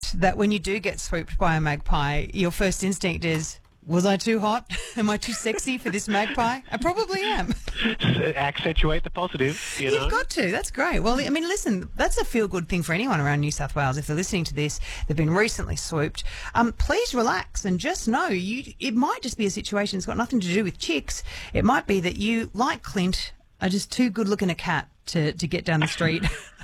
suspect that when you do get swooped by a magpie, your first instinct is, was I too hot? Am I too sexy for this magpie? I probably am. Accentuate the positive, you know. You've got to. That's great. Well, I mean, listen, that's a feel-good thing for anyone around New South Wales. If they're listening to this, they've been recently swooped. Please relax and just know it might just be a situation that's got nothing to do with chicks. It might be that you, like Clint, are just too good-looking a cat to get down the street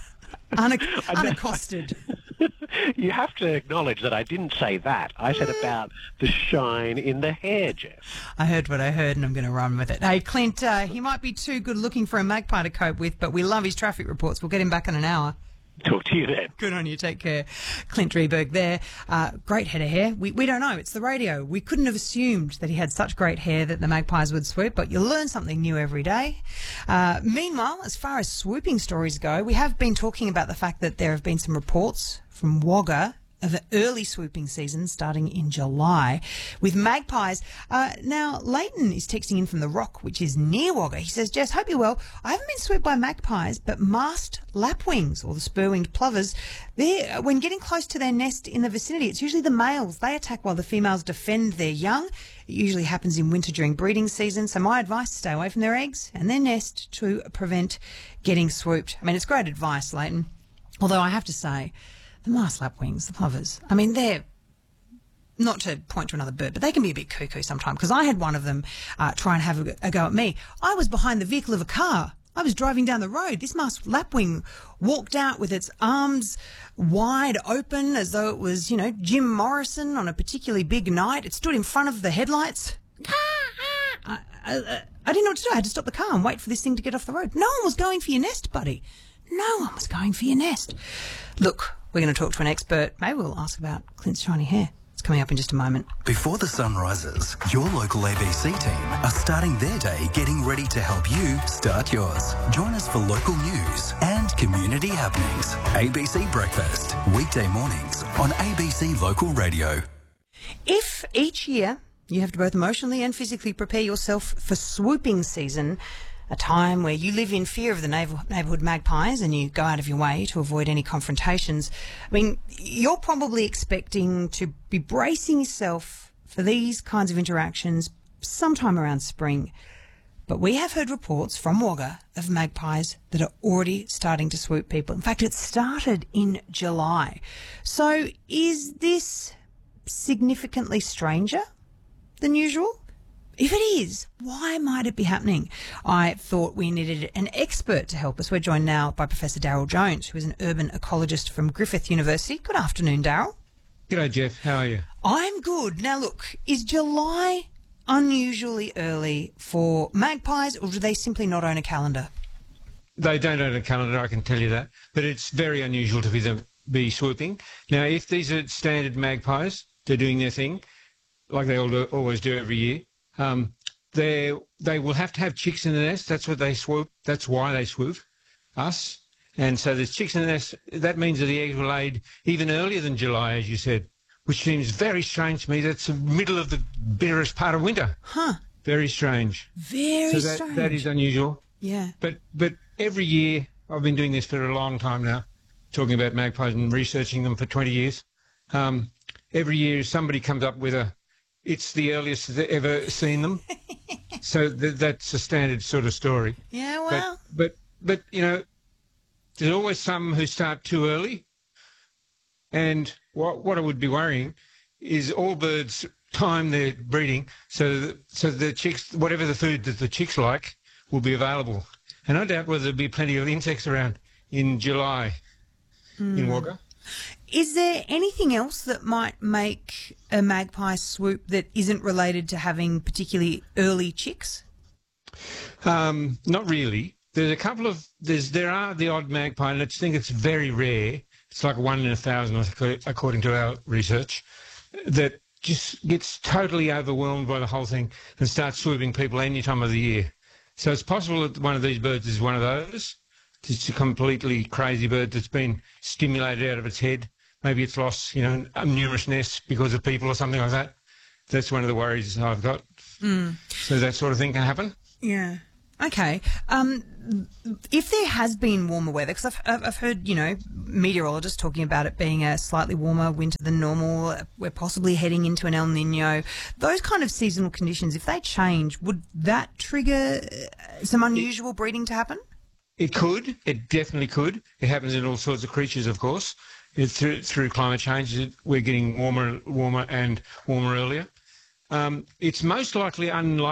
unaccosted. You have to acknowledge that I didn't say that. I said about the shine in the hair, Jeff. I heard what I heard, and I'm going to run with it. Hey, Clint, he might be too good looking for a magpie to cope with, but we love his traffic reports. We'll get him back in an hour. Talk to you then. Good on you. Take care. Clint Drieberg there. Great head of hair. We don't know. It's the radio. We couldn't have assumed that he had such great hair that the magpies would swoop, but you learn something new every day. Meanwhile, as far as swooping stories go, we have been talking about the fact that there have been some reports from Wagga of an early swooping season starting in July with magpies. Now, Leighton is texting in from the Rock, which is near Wagga. He says, Jess, hope you're well. I haven't been swooped by magpies, but masked lapwings, or the spur-winged plovers, when getting close to their nest in the vicinity, it's usually the males. They attack while the females defend their young. It usually happens in winter during breeding season. So my advice, stay away from their eggs and their nest to prevent getting swooped. I mean, it's great advice, Leighton. Although I have to say, the masked lapwings, the plovers, I mean, they're, not to point to another bird, but they can be a bit cuckoo sometimes, because I had one of them try and have a go at me. I was behind the vehicle of a car. I was driving down the road. This masked lapwing walked out with its arms wide open as though it was, you know, Jim Morrison on a particularly big night. It stood in front of the headlights. I didn't know what to do. I had to stop the car and wait for this thing to get off the road. No one was going for your nest, buddy. No one was going for your nest. Look, we're going to talk to an expert. Maybe we'll ask about Clint's shiny hair. It's coming up in just a moment. Before the sun rises, your local ABC team are starting their day getting ready to help you start yours. Join us for local news and community happenings. ABC Breakfast, weekday mornings on ABC Local Radio. If each year you have to both emotionally and physically prepare yourself for swooping season, a time where you live in fear of the neighbourhood magpies and you go out of your way to avoid any confrontations, I mean, you're probably expecting to be bracing yourself for these kinds of interactions sometime around spring. But we have heard reports from Wagga of magpies that are already starting to swoop people. In fact, it started in July. So is this significantly stranger than usual? If it is, why might it be happening? I thought we needed an expert to help us. We're joined now by Professor Daryl Jones, who is an urban ecologist from Griffith University. Good afternoon, Daryl. G'day, Jeff. How are you? I'm good. Now, look, is July unusually early for magpies, or do they simply not own a calendar? They don't own a calendar, I can tell you that. But it's very unusual to be swooping. Now, if these are standard magpies, they're doing their thing, like they always do every year. They will have to have chicks in the nest. That's what they swoop. That's why they swoop us. And so there's chicks in the nest. That means that the eggs were laid even earlier than July, as you said, which seems very strange to me. That's the middle of the bitterest part of winter. Huh. Very strange. Very strange. That is unusual. Yeah. But every year, I've been doing this for a long time now, talking about magpies and researching them for 20 years. Every year somebody comes up with it's the earliest they've ever seen them. So that's a standard sort of story. Yeah, well. But you know, there's always some who start too early. And what I would be worrying is all birds time their breeding so the chicks, whatever the food that the chicks like, will be available. And I doubt whether there'll be plenty of insects around in July in Wagga. Is there anything else that might make a magpie swoop that isn't related to having particularly early chicks? Not really. There's a couple of there are the odd magpie, and I think it's very rare. It's like 1 in 1,000, according to our research, that just gets totally overwhelmed by the whole thing and starts swooping people any time of the year. So it's possible that one of these birds is one of those. It's a completely crazy bird that's been stimulated out of its head. Maybe it's lost, numerous nests because of people or something like that. That's one of the worries I've got. So that sort of thing can happen. Yeah. Okay. If there has been warmer weather, because I've heard, meteorologists talking about it being a slightly warmer winter than normal, we're possibly heading into an El Nino, those kind of seasonal conditions, if they change, would that trigger some unusual breeding to happen? It could. It definitely could. It happens in all sorts of creatures, of course. Through climate change, we're getting warmer and warmer earlier. It's most likely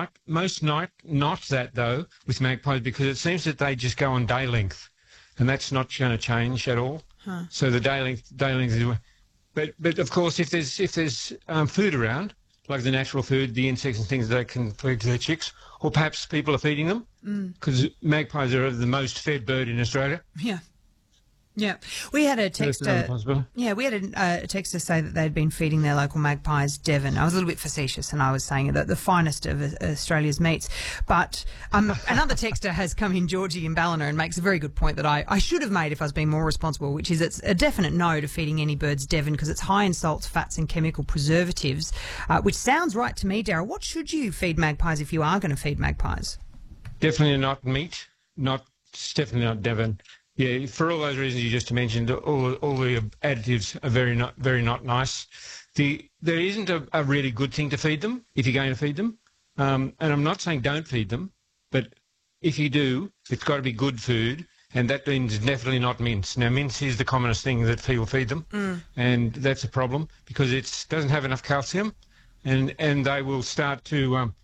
not that, though, with magpies, because it seems that they just go on day length, and that's not going to change at all. Huh. So the day length is... But of course, if there's food around, like the natural food, the insects and things that they can feed to their chicks, or perhaps people are feeding them, because magpies are the most fed bird in Australia. Yeah. Yeah, we had a texter. Yeah, we had a texter say that they'd been feeding their local magpies Devon. I was a little bit facetious, and I was saying that the finest of Australia's meats. But another texter has come in, Georgie in Ballina, and makes a very good point that I should have made if I was being more responsible, which is it's a definite no to feeding any birds Devon because it's high in salts, fats, and chemical preservatives. Which sounds right to me, Daryl. What should you feed magpies if you are going to feed magpies? Definitely not meat. Definitely not Devon. Yeah, for all those reasons you just mentioned, all the additives are very not nice. There isn't a really good thing to feed them if you're going to feed them. And I'm not saying don't feed them, but if you do, it's got to be good food, and that means definitely not mince. Now, mince is the commonest thing that people feed them, and that's a problem because it doesn't have enough calcium, and they will start to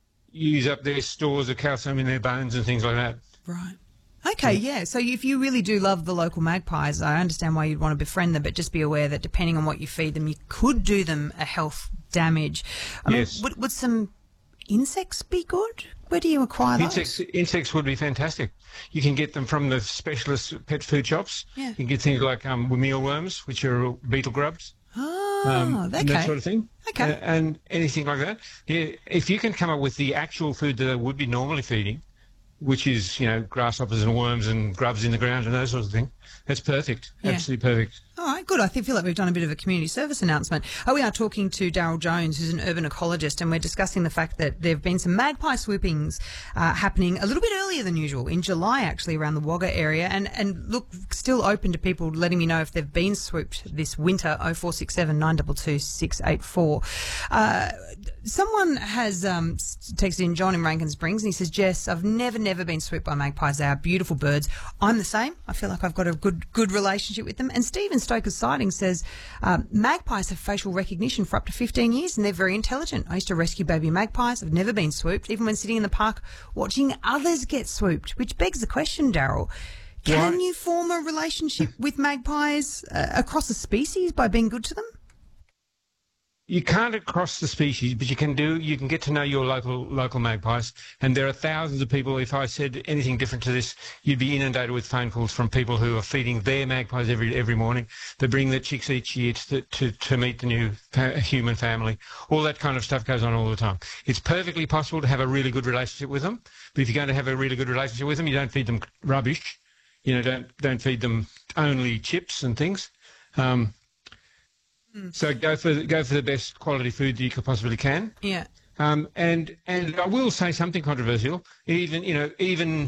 use up their stores of calcium in their bones and things like that. Right. Okay, yeah. So if you really do love the local magpies, I understand why you'd want to befriend them, but just be aware that depending on what you feed them, you could do them a health damage. Yes. Would some insects be good? Where do you acquire those? Insects would be fantastic. You can get them from the specialist pet food shops. Yeah. You can get things like mealworms, which are beetle grubs. Oh, okay. And that sort of thing. Okay. And anything like that. Yeah, if you can come up with the actual food that they would be normally feeding, which is, grasshoppers and worms and grubs in the ground and those sorts of things. That's perfect. Yeah. Absolutely perfect. All right, good. I feel like we've done a bit of a community service announcement. We are talking to Daryl Jones, who's an urban ecologist, and we're discussing the fact that there have been some magpie swoopings happening a little bit earlier than usual, in July actually, around the Wagga area. And look, still open to people letting me know if they've been swooped this winter, 0467 922 684. Someone has texted in, John in Rankin Springs, and he says, Jess, I've never been swooped by magpies. They are beautiful birds. I'm the same. I feel like I've got a good relationship with them. And Stephen Stoker's Sighting says, magpies have facial recognition for up to 15 years and they're very intelligent. I used to rescue baby magpies. I've never been swooped, even when sitting in the park watching others get swooped, which begs the question, Daryl, can you form a relationship with magpies across a species by being good to them? You can't across the species, but you can get to know your local magpies. And there are thousands of people. If I said anything different to this, you'd be inundated with phone calls from people who are feeding their magpies every morning. They bring their chicks each year to meet the new human family. All that kind of stuff goes on all the time. It's perfectly possible to have a really good relationship with them. But if you're going to have a really good relationship with them, you don't feed them rubbish. Don't feed them only chips and things. So go for the best quality food that you possibly can. Yeah. And I will say something controversial. Even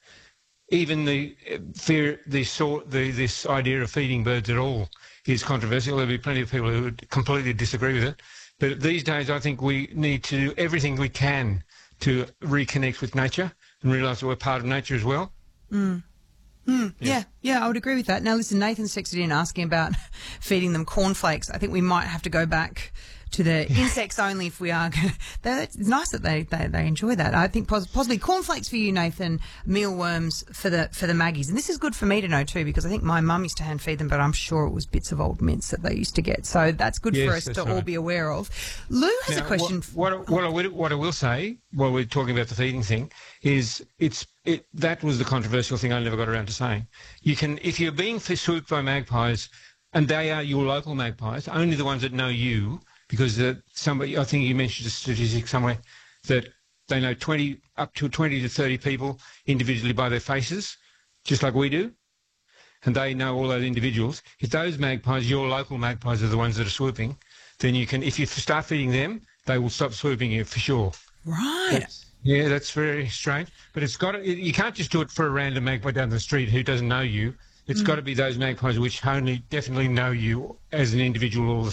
this idea of feeding birds at all is controversial. There'll be plenty of people who would completely disagree with it. But these days, I think we need to do everything we can to reconnect with nature and realise that we're part of nature as well. Yeah, I would agree with that. Now, listen, Nathan's texted in asking about feeding them cornflakes. I think we might have to go back to the insects only if we are going to. It's nice that they enjoy that. I think possibly cornflakes for you, Nathan, mealworms for the maggies. And this is good for me to know too, because I think my mum used to hand feed them, but I'm sure it was bits of old mince that they used to get. So that's good for us to all be aware of. Lou has a question. What I will say, while we're talking about the feeding thing, is that was the controversial thing I never got around to saying. You can, if you're being swooped by magpies, and they are your local magpies, only the ones that know you, because somebody, I think you mentioned a statistic somewhere, that they know up to 20 to 30 people individually by their faces, just like we do, and they know all those individuals. If those magpies, your local magpies, are the ones that are swooping, then you can, if you start feeding them, they will stop swooping you for sure. Right. Yeah, that's very strange. But it's got to, you can't just do it for a random magpie down the street who doesn't know you. It's got to be those magpies which only definitely know you as an individual or